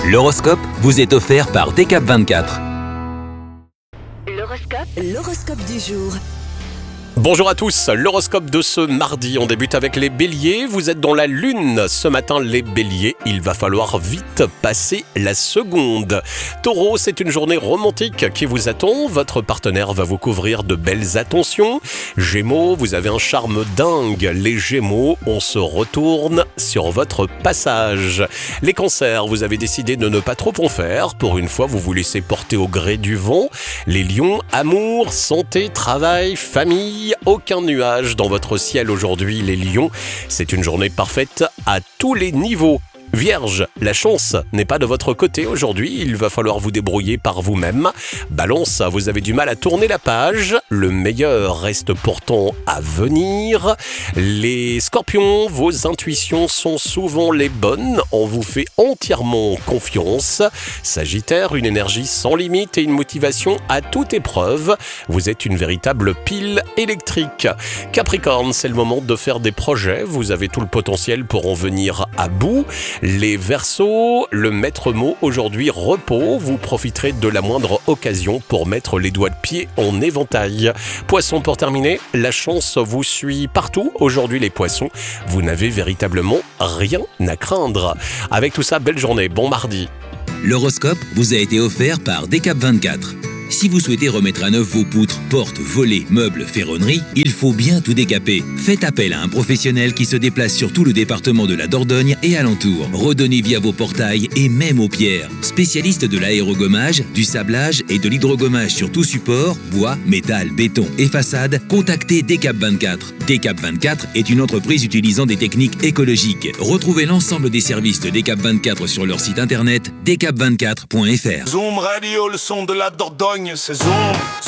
L'horoscope vous est offert par Decap24. L'horoscope du jour. Bonjour à tous, l'horoscope de ce mardi, on débute avec les béliers, vous êtes dans la lune. Ce matin les béliers, il va falloir vite passer la seconde. Taureau, c'est une journée romantique qui vous attend, votre partenaire va vous couvrir de belles attentions. Gémeaux, vous avez un charme dingue, les gémeaux, on se retourne sur votre passage. Les cancers, vous avez décidé de ne pas trop en faire, pour une fois vous vous laissez porter au gré du vent. Les lions, amour, santé, travail, famille, aucun nuage dans votre ciel aujourd'hui les lions, c'est une journée parfaite à tous les niveaux. Vierge, la chance n'est pas de votre côté aujourd'hui, il va falloir vous débrouiller par vous-même. Balance, vous avez du mal à tourner la page, le meilleur reste pourtant à venir. Les scorpions, vos intuitions sont souvent les bonnes, on vous fait entièrement confiance. Sagittaire, une énergie sans limite et une motivation à toute épreuve, vous êtes une véritable pile électrique. Capricorne, c'est le moment de faire des projets, vous avez tout le potentiel pour en venir à bout. Les Verseaux, le maître mot aujourd'hui repos, vous profiterez de la moindre occasion pour mettre les doigts de pied en éventail. Poissons, pour terminer, la chance vous suit partout. Aujourd'hui les poissons, vous n'avez véritablement rien à craindre. Avec tout ça, belle journée, bon mardi. L'horoscope vous a été offert par Decap24. Si vous souhaitez remettre à neuf vos poutres, portes, volets, meubles, ferronneries, il faut bien tout décaper. Faites appel à un professionnel qui se déplace sur tout le département de la Dordogne et alentour. Redonnez vie à vos portails et même aux pierres. Spécialiste de l'aérogommage, du sablage et de l'hydrogommage sur tout support, bois, métal, béton et façade, contactez Decap24. Decap24 est une entreprise utilisant des techniques écologiques. Retrouvez l'ensemble des services de Decap24 sur leur site internet decap24.fr. Zoom Radio, le son de la Dordogne, c'est Zoom.